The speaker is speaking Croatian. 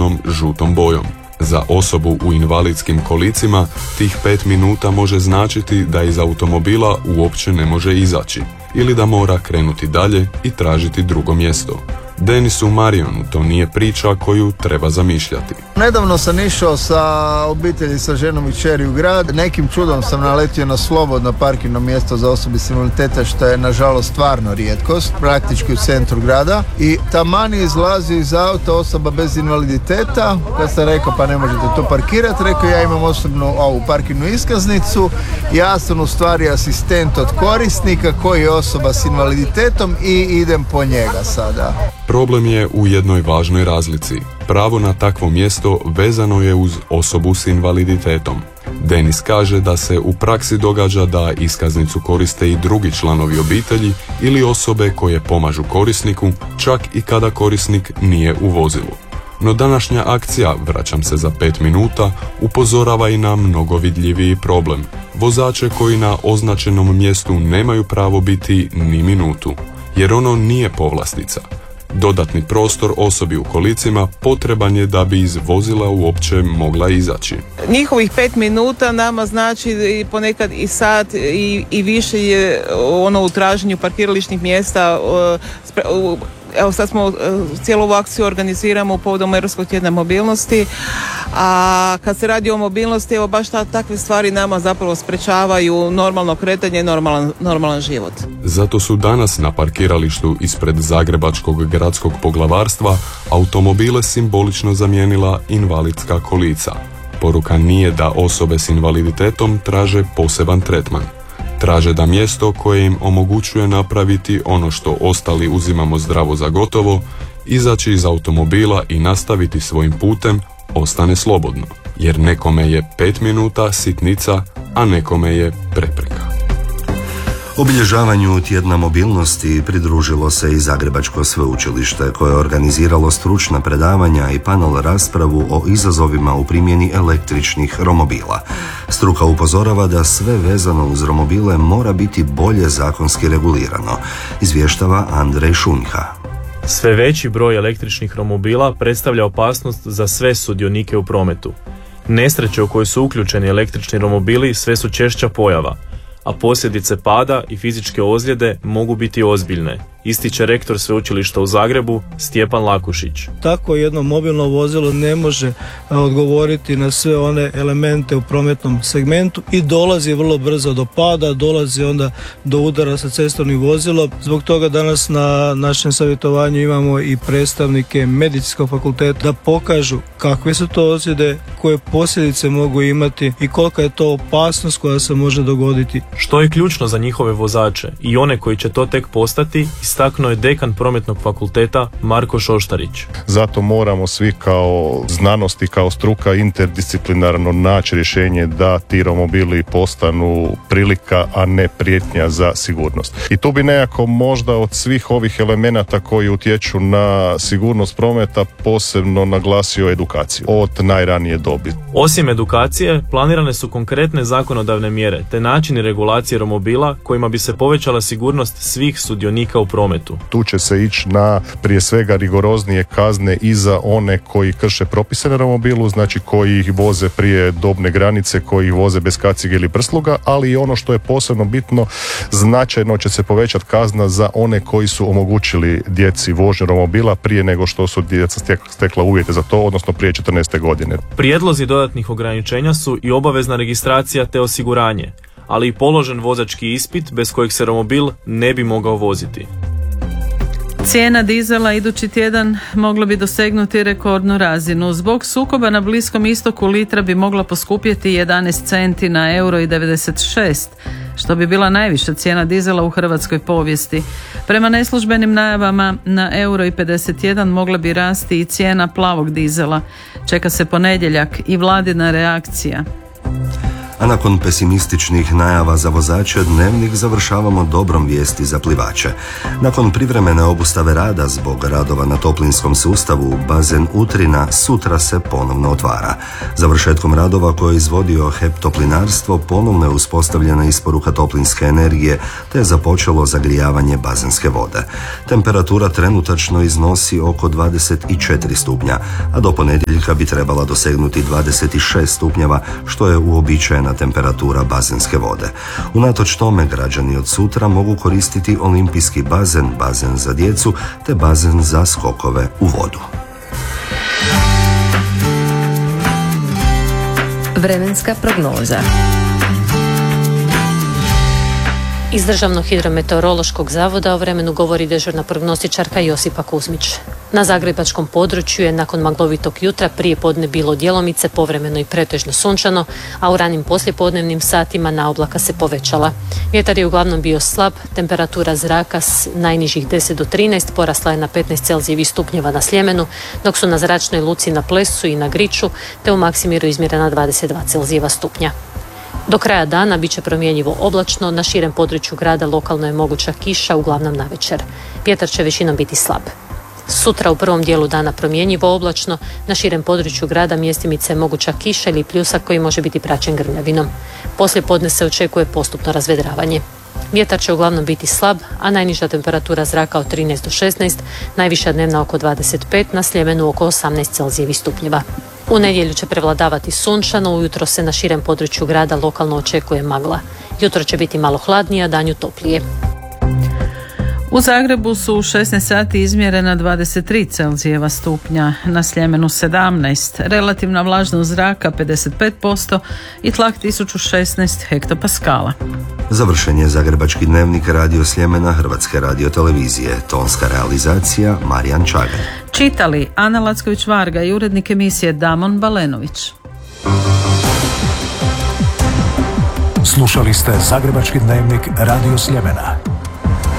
onom žutom bojom. Za osobu u invalidskim kolicima tih 5 minuta može značiti da iz automobila uopće ne može izaći ili da mora krenuti dalje i tražiti drugo mjesto. Denisu Marionu to nije priča koju treba zamišljati. Nedavno sam išao sa obitelji, sa ženom i kćeri u grad. Nekim čudom sam naletio na slobodno parkirno mjesto za osobe s invaliditetom, što je nažalost stvarno rijetkost, praktički u centru grada. I taman izlazi iz auta osoba bez invaliditeta. Kad sam rekao pa ne možete tu parkirati, rekao ja imam osobnu ovu parkirnu iskaznicu. Ja sam u stvari asistent od korisnika koji je osoba s invaliditetom i idem po njega sada. Problem je u jednoj važnoj razlici. Pravo na takvo mjesto vezano je uz osobu s invaliditetom. Denis kaže da se u praksi događa da iskaznicu koriste i drugi članovi obitelji ili osobe koje pomažu korisniku, čak i kada korisnik nije u vozilu. No današnja akcija, vraćam se za 5 minuta, upozorava i na mnogo vidljiviji problem. Vozače koji na označenom mjestu nemaju pravo biti ni minutu, jer ono nije povlastica. Dodatni prostor osobi u kolicima potreban je da bi iz vozila uopće mogla izaći. Njihovih 5 minuta nama znači ponekad i sat i više je u traženju parkirališnih mjesta. Evo sad smo cijelu ovu akciju organiziramo povodom Europskog tjedna mobilnosti, a kad se radi o mobilnosti, evo baš takve stvari nama zapravo sprečavaju normalno kretanje i normalan život. Zato su danas na parkiralištu ispred Zagrebačkog gradskog poglavarstva automobile simbolično zamijenila invalidska kolica. Poruka nije da osobe s invaliditetom traže poseban tretman. Traže da mjesto koje im omogućuje napraviti ono što ostali uzimamo zdravo za gotovo, izaći iz automobila i nastaviti svojim putem, ostane slobodno. Jer nekome je 5 minuta sitnica, a nekome je prepreka. Obilježavanju tjedna mobilnosti pridružilo se i Zagrebačko sveučilište koje je organiziralo stručna predavanja i panel raspravu o izazovima u primjeni električnih romobila. Struka upozorava da sve vezano uz romobile mora biti bolje zakonski regulirano, izvještava Andrej Šunjha. Sve veći broj električnih romobila predstavlja opasnost za sve sudionike u prometu. Nesreće u koje su uključeni električni romobili sve su češća pojava, a posljedice pada i fizičke ozljede mogu biti ozbiljne, ističe rektor sveučilišta u Zagrebu Stjepan Lakušić. Tako jedno mobilno vozilo ne može odgovoriti na sve one elemente u prometnom segmentu i dolazi vrlo brzo do pada, dolazi onda do udara sa cestovnim vozilom. Zbog toga danas na našem savjetovanju imamo i predstavnike Medicinskog fakulteta da pokažu kakve su to ozljede, koje posljedice mogu imati i kolika je to opasnost koja se može dogoditi. Što je ključno za njihove vozače i one koji će to tek postati, istaknuo je dekan Prometnog fakulteta Marko Šoštarić. Zato moramo svi kao znanost i kao struka interdisciplinarno naći rješenje da ti romobili postanu prilika, a ne prijetnja za sigurnost. I tu bi nekako možda od svih ovih elemenata koji utječu na sigurnost prometa posebno naglasio edukaciju od najranije dobi. Osim edukacije, planirane su konkretne zakonodavne mjere te načini regulacije romobila kojima bi se povećala sigurnost svih sudionika u prometu. Tu će se ići na prije svega rigoroznije kazne i za one koji krše propise na romobilu, znači koji ih voze prije dobne granice, koji ih voze bez kacige ili prsluga, ali i ono što je posebno bitno, značajno će se povećati kazna za one koji su omogućili djeci vožnju romobila prije nego što su djeca stekla uvjete za to, odnosno prije 14. godine. Prijedlozi dodatnih ograničenja su i obavezna registracija te osiguranje, ali i položen vozački ispit bez kojeg se romobil ne bi mogao voziti. Cijena dizela idući tjedan mogla bi dosegnuti rekordnu razinu. Zbog sukoba na Bliskom istoku litra bi mogla poskupjeti 11 centi na €1,96, što bi bila najviša cijena dizela u hrvatskoj povijesti. Prema neslužbenim najavama na €1,51 mogla bi rasti i cijena plavog dizela. Čeka se ponedjeljak i vladina reakcija. A nakon pesimističnih najava za vozače, Dnevnik završavamo dobrom vijesti za plivače. Nakon privremene obustave rada zbog radova na toplinskom sustavu, bazen Utrina sutra se ponovno otvara. Završetkom radova koje je izvodio HEP Toplinarstvo ponovno je uspostavljena isporuka toplinske energije te je započelo zagrijavanje bazenske vode. Temperatura trenutačno iznosi oko 24 stupnja, a do ponedjeljka bi trebala dosegnuti 26 stupnjeva, što je uobičajena temperatura bazenske vode. Unatoč tome, građani od sutra mogu koristiti olimpijski bazen, bazen za djecu te bazen za skokove u vodu. Vremenska prognoza. Iz Državnog hidrometeorološkog zavoda o vremenu govori dežurna prognostičarka Josipa Kuzmić. Na zagrebačkom području je nakon maglovitog jutra prije podne bilo djelomice, povremeno i pretežno sunčano, a u ranim poslijepodnevnim satima naoblaka se povećala. Vjetar je uglavnom bio slab, temperatura zraka s najnižih 10 do 13 porasla je na 15 Celzijevih stupnjeva na Sljemenu, dok su na zračnoj luci na Plesu i na Griču te u Maksimiru izmjerena 22 Celzijeva stupnja. Do kraja dana bit će promjenjivo oblačno, na širem području grada lokalno je moguća kiša, uglavnom navečer. Vjetar će većinom biti slab. Sutra u prvom dijelu dana promjenjivo oblačno, na širem području grada mjestimice je moguća kiša ili pljusak koji može biti praćen grmljavinom. Poslije podne se očekuje postupno razvedravanje. Vjetar će uglavnom biti slab, a najniža temperatura zraka od 13 do 16, najviša dnevna oko 25, na Sljemenu oko 18 Celzijevih stupnjeva. U nedjelju će prevladavati sunčano, ujutro se na širem području grada lokalno očekuje magla. Jutro će biti malo hladnije, a danju toplije. U Zagrebu su u 16 sati izmjerena 23 Celzijeva stupnja, na Sljemenu 17, relativna vlažnost zraka 55% i tlak 1016 hektopaskala. Završen je Zagrebački dnevnik Radio Sljemena Hrvatske radiotelevizije. Tonska realizacija Marijan Čagalj. Čitali Ana Lacković-Varga i urednik emisije Damon Balenović. Slušali ste Zagrebački dnevnik Radio Sljemena.